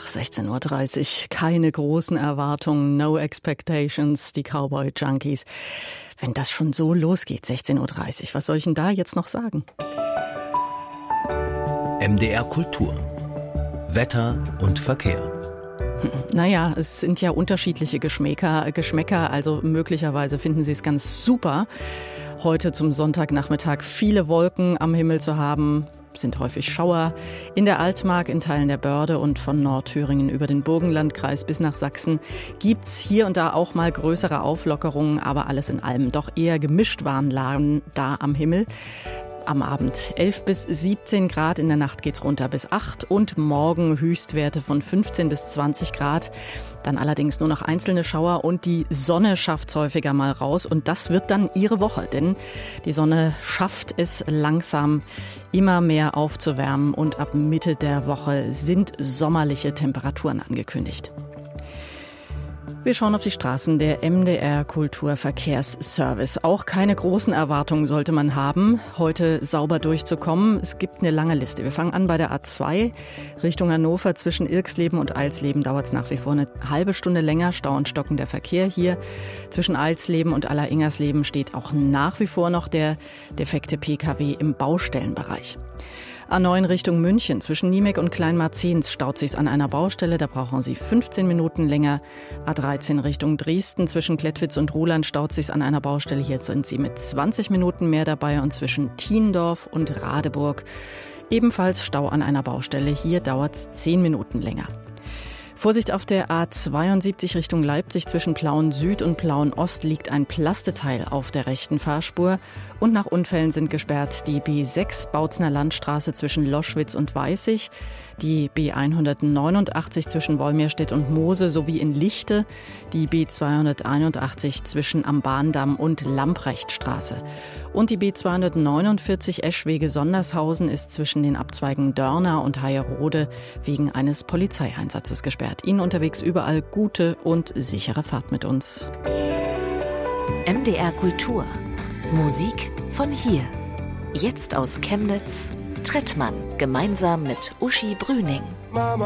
16:30 Uhr, keine großen Erwartungen, no expectations, die Cowboy Junkies. Wenn das schon so losgeht, 16:30 Uhr, was soll ich denn da jetzt noch sagen? MDR Kultur. Wetter und Verkehr. Naja, es sind ja unterschiedliche Geschmäcker, also möglicherweise finden Sie es ganz super, heute zum Sonntagnachmittag viele Wolken am Himmel zu haben. Sind häufig Schauer in der Altmark, in Teilen der Börde und von Nordthüringen über den Burgenlandkreis bis nach Sachsen gibt's hier und da auch mal größere Auflockerungen, aber alles in allem doch eher gemischt Warnlagen da am Himmel. Am Abend 11 bis 17 Grad, in der Nacht geht's runter bis 8 und morgen Höchstwerte von 15 bis 20 Grad. Dann allerdings nur noch einzelne Schauer und die Sonne schafft's häufiger mal raus. Und das wird dann Ihre Woche, denn die Sonne schafft es langsam immer mehr aufzuwärmen und ab Mitte der Woche sind sommerliche Temperaturen angekündigt. Wir schauen auf die Straßen, der MDR Kulturverkehrsservice. Auch keine großen Erwartungen sollte man haben, heute sauber durchzukommen. Es gibt eine lange Liste. Wir fangen an bei der A2 Richtung Hannover. Zwischen Irxleben und Eilsleben dauert es nach wie vor eine halbe Stunde länger. Stau und stockender Verkehr hier. Zwischen Eilsleben und Alleringsersleben steht auch nach wie vor noch der defekte PKW im Baustellenbereich. A9 Richtung München. Zwischen Niemek und Kleinmarzens staut sich's an einer Baustelle. Da brauchen Sie 15 Minuten länger. A13 Richtung Dresden. Zwischen Klettwitz und Ruhland staut sich's an einer Baustelle. Hier sind Sie mit 20 Minuten mehr dabei. Und zwischen Thiendorf und Radeburg ebenfalls Stau an einer Baustelle. Hier dauert's 10 Minuten länger. Vorsicht auf der A72 Richtung Leipzig. Zwischen Plauen Süd und Plauen Ost liegt ein Plasteteil auf der rechten Fahrspur. Und nach Unfällen sind gesperrt die B6 Bautzner Landstraße zwischen Loschwitz und Weißig, die B189 zwischen Wolmirstedt und Moose sowie in Lichte, die B281 zwischen am Bahndamm und Lamprechtstraße. Und die B249 Eschwege-Sondershausen ist zwischen den Abzweigen Dörna und Heierode wegen eines Polizeieinsatzes gesperrt. Ihnen unterwegs überall gute und sichere Fahrt mit uns. MDR Kultur. Musik von hier. Jetzt aus Chemnitz. Trettmann gemeinsam mit Uschi Brüning. Mama.